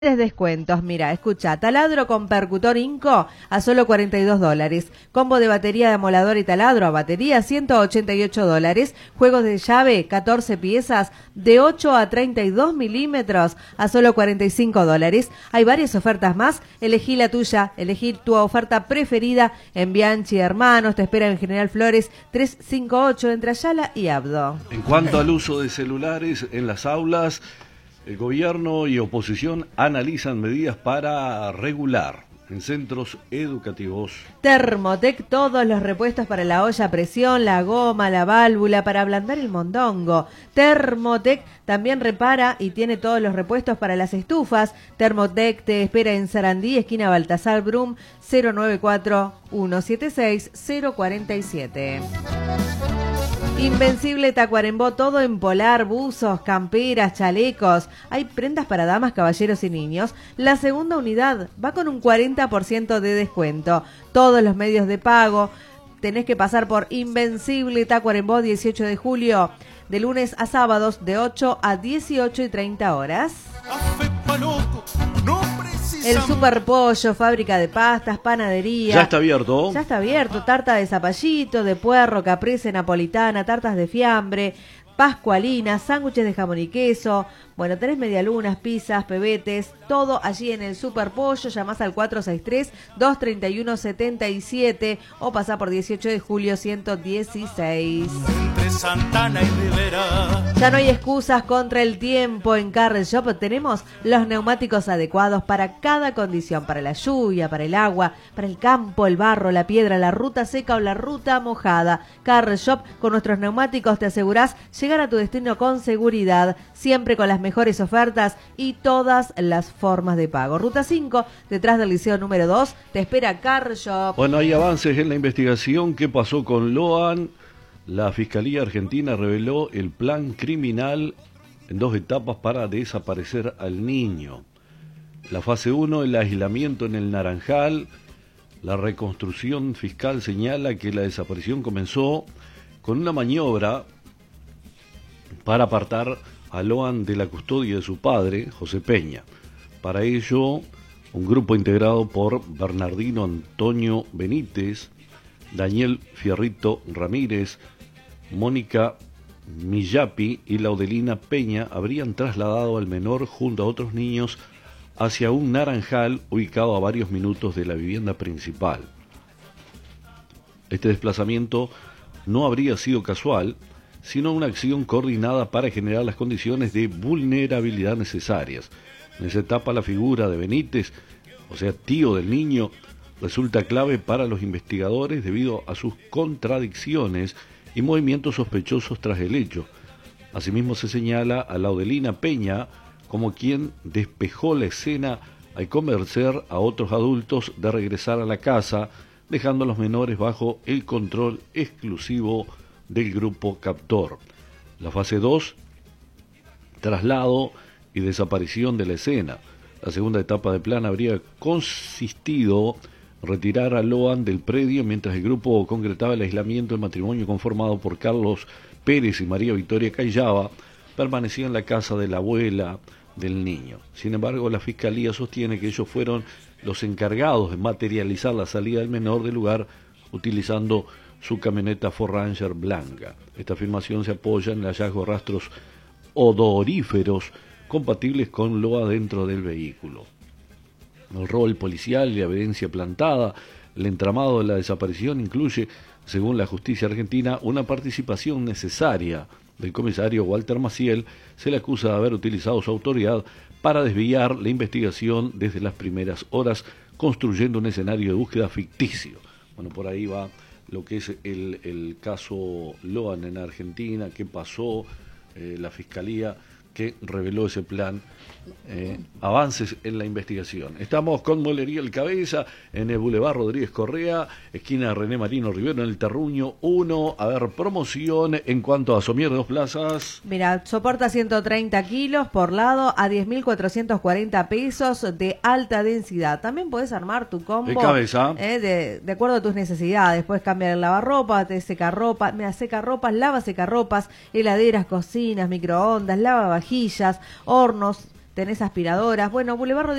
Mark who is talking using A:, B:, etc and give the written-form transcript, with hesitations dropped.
A: Descuentos, mira, escucha, taladro con percutor Inco a solo $42, combo de batería de amolador y taladro a batería $188, juegos de llave 14 piezas de 8 a 32 milímetros a solo $45. Hay varias ofertas más, elegí la tuya, elegí tu oferta preferida en Bianchi Hermanos, te espera en General Flores 358 entre Ayala y Abdo.
B: En cuanto al uso de celulares en las aulas, el gobierno y oposición analizan medidas para regular en centros educativos.
A: Thermotec, todos los repuestos para la olla a presión, la goma, la válvula, para ablandar el mondongo. Thermotec también repara y tiene todos los repuestos para las estufas. Thermotec te espera en Sarandí, esquina Baltasar Brum, 094-176-047. Invencible Tacuarembó, todo en polar, buzos, camperas, chalecos. Hay prendas para damas, caballeros y niños. La segunda unidad va con un 40% de descuento. Todos los medios de pago. Tenés que pasar por Invencible Tacuarembó, 18 de julio, de lunes a sábados, de 8 a 18:30 horas. El Super Pollo, fábrica de pastas, panadería.
B: ¿Ya está abierto?
A: Ya está abierto. Tarta de zapallito, de puerro, caprese, napolitana, tartas de fiambre, pascualinas, sándwiches de jamón y queso. Bueno, tenés medialunas, pizzas, pebetes, todo allí en el Super Pollo. Llamás al 463-231-77 o pasá por 18 de julio 116.
C: Entre Santana y Rivera.
A: Ya no hay excusas contra el tiempo. En Car Shop tenemos los neumáticos adecuados para cada condición, para la lluvia, para el agua, para el campo, el barro, la piedra, la ruta seca o la ruta mojada. Car Shop, con nuestros neumáticos te asegurás llegar a tu destino con seguridad, siempre con las mejores ofertas y todas las formas de pago. Ruta 5, detrás del Liceo número 2, te espera Car Shop.
B: Bueno, hay avances en la investigación. ¿Qué pasó con Loan? La Fiscalía Argentina reveló el plan criminal en 2 etapas para desaparecer al niño. La fase 1, el aislamiento en el Naranjal. La reconstrucción fiscal señala que la desaparición comenzó con una maniobra para apartar a Loan de la custodia de su padre, José Peña. Para ello, un grupo integrado por Bernardino Antonio Benítez, Daniel Fierrito Ramírez, Mónica Millapi y Laudelina Peña habrían trasladado al menor junto a otros niños hacia un naranjal ubicado a varios minutos de la vivienda principal. Este desplazamiento no habría sido casual, sino una acción coordinada para generar las condiciones de vulnerabilidad necesarias. En esa etapa la figura de Benítez, o sea, tío del niño, resulta clave para los investigadores debido a sus contradicciones y movimientos sospechosos tras el hecho. Asimismo se señala a Laudelina Peña como quien despejó la escena al convencer a otros adultos de regresar a la casa, dejando a los menores bajo el control exclusivo del grupo captor. La fase 2, traslado y desaparición de la escena. La segunda etapa del plan habría consistido en retirar a Loan del predio mientras el grupo concretaba el aislamiento. El matrimonio conformado por Carlos Pérez y María Victoria Callaba permanecía en la casa de la abuela del niño. Sin embargo, la Fiscalía sostiene que ellos fueron los encargados de materializar la salida del menor del lugar utilizando su camioneta Ford Ranger blanca. Esta afirmación se apoya en el hallazgo de rastros odoríferos compatibles con Loa dentro del vehículo. El rol policial y la evidencia plantada, el entramado de la desaparición incluye, según la justicia argentina, una participación necesaria del comisario Walter Maciel. Se le acusa de haber utilizado su autoridad para desviar la investigación desde las primeras horas, construyendo un escenario de búsqueda ficticio. Bueno, por ahí va lo que es el caso Loan en Argentina, qué pasó, la Fiscalía que reveló ese plan, avances en la investigación. Estamos con Molería El Cabeza, en el Boulevard Rodríguez Correa, esquina René Marino Rivero, en el Terruño 1. A ver, promoción en cuanto a somier de 2 plazas.
A: Mira, soporta 130 kilos por lado a 10.440 pesos de alta densidad. También podés armar tu combo
B: de cabeza,
A: de acuerdo a tus necesidades. Puedes cambiar el lavarropa, te secarropa, secarropas, lava secarropas, heladeras, cocinas, microondas, lavavajillas, hornos, tenés aspiradoras. Bueno, Boulevard